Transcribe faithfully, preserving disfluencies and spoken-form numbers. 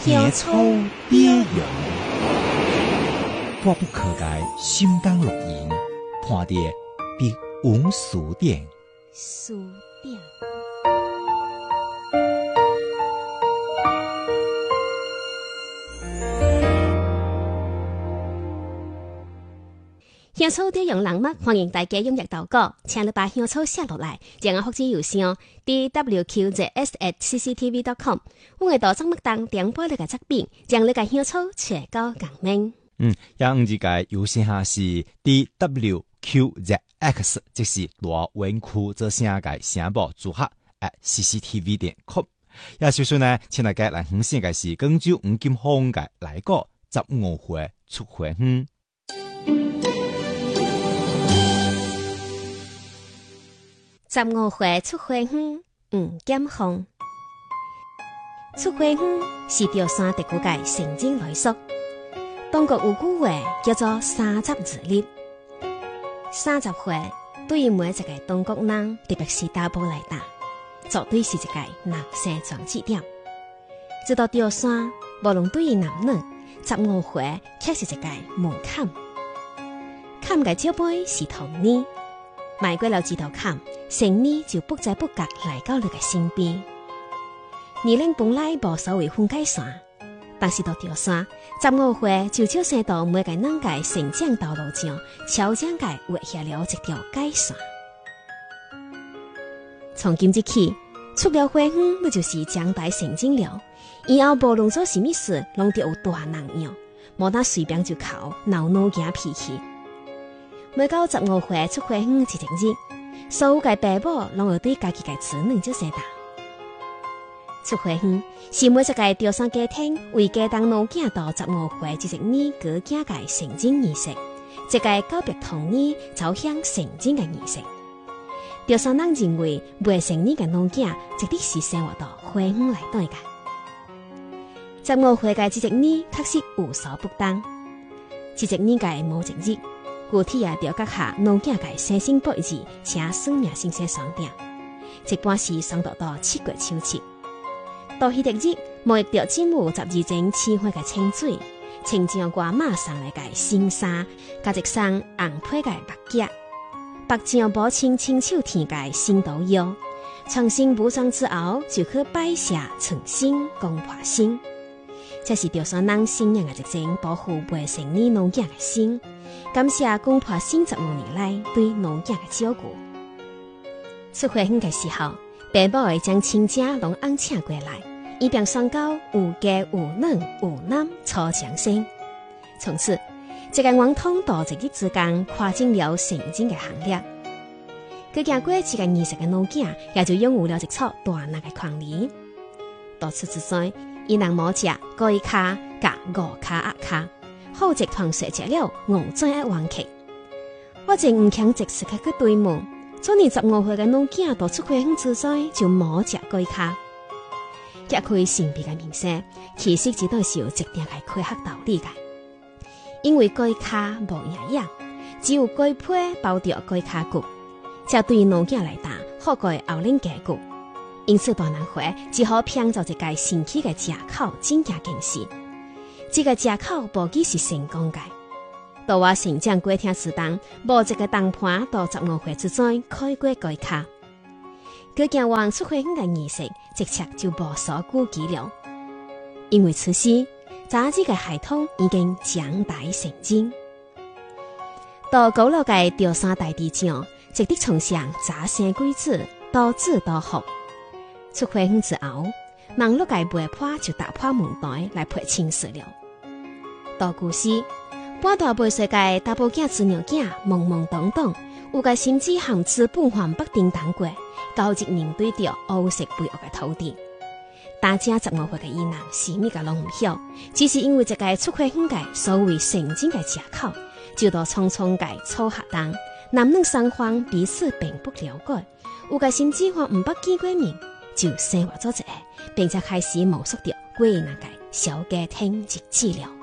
野草蝶蛹，我不可改心肝录音，看得比文书店。 书店。香草蝶蛹人物，欢迎大家踊跃投稿，请你把香草写落来，让我复制邮箱 d w q z s at c c t v dot com。我会到节目当点播你嘅作品，将你嘅香草传到港面。 嗯，yang唔知嘅邮箱下是 d w q z x， 即是大文库做声嘅声部组合 at c c t v 點 com。也小說呢，請大家來分享嘅是廣州五金行嘅來個十五歲出花園。 十五歲出花園，吳劍鋒。出花園是潮汕地區嘅城鎮來屬，當國有句話叫做三十而立。三十歲對於每一個當國人，特別是大埔來打，絕對是一個人生轉折點。直到潮汕，無論對於男女，十五歲卻是一個門檻。坎嘅招杯是童年，邁過了這道坎，成年就不知不覺來到你嘅身邊。年齡本來無所謂分界線，但是到潮汕，十五歲就照射到每個人嘅成長道路上，悄悄地畫下了一條界線。從今日起，出了花園，你就是將大成長了。以後無論做什麼事，攏得有大人樣，無得隨便就靠鬧鬧驚脾氣。每到十五歲出花園這一日，所有嘅爸母攏會對家己嘅子女做些大。出花園是每一個潮汕家庭為家當老囝到十五歲這一日過家嘅成長儀式，一個告別童年走向成長嘅儀式。潮汕人認為未成年嘅老囝一定是生活到花園來對嘅。十五歲嘅這一日確實有所不同，這一日嘅某一日，具體啊，要閣下老囝嘅生辰八字且算命先生算定，一般是算到到七月初七。到迄個日，某一條節目十二種鮮花嘅清水，清將掛馬上嚟嘅新衫，加一雙紅皮嘅白夾，白將補清清手天嘅新刀腰，重新補裝之後，就去拜下誠心公破心。這是潮汕人信仰嘅一種保護未成年老囝嘅心，感謝公破心十五年來對老囝嘅照顧。出花園嘅時候，爸母會將親戚攏安請過來，以便宣告有家有女有男初相生。從此，這個王通到一日之間跨進了成長嘅行列。佢經過這個儀式嘅老囝，也就擁有了一撮大人嘅權利。到此之際，伊人冇食高一卡甲五卡壓卡，好集團說食了五種嘅王客。我正唔強直視佢去對問，昨年十五歲嘅老囝到出花園之際就冇食高一卡。揭開神秘嘅面紗，其實只都是有一定嘅科學道理嘅。因為高一卡無營養，只有高皮包着高一卡骨，這對老囝來打好過後領家骨。因此大人會只好拼造一個神奇嘅藉口，真假驚喜。這個藉口無疑是成功嘅。到我成長過程之中，無一個當盤到十五歲之間開過高一卡。佢講往出花園嘅儀式，直接就無所顧忌了。因為此時，雜誌嘅系統已經長大成精。到古老嘅潮汕大地上，直的從上早生貴子，到子到福。出花園之後，忙碌嘅媒婆就打破門台來陪親事了。到古時，半大八歲嘅大埔囝子娘囝懵懵懂懂，有個心智含資本還不叮當過，交一面對着烏色肥沃嘅土地。大家十五歲嘅伊人，什麼個攏唔曉，只是因為一個出花園嘅所謂成真嘅藉口，就到匆匆嘅湊合當，男女雙方彼此並不了解，有個心智還唔不見過面。就生活咗一個，並且開始摸索到貴人嘅小家庭日子了。